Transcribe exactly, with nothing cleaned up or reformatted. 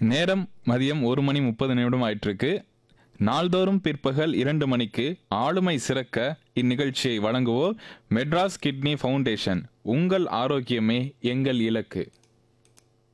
நேரம் மதியம் ஒரு மணி முப்பது நிமிடம் ஆயிட்டிருக்கு. நாள்தோறும் பிற்பகல் இரண்டு மணிக்கு ஆளுமை சிறக்க இந்நிகழ்ச்சியை வழங்குவோர் மெட்ராஸ் கிட்னி ஃபவுண்டேஷன். உங்கள் ஆரோக்கியமே எங்கள் இலக்கு.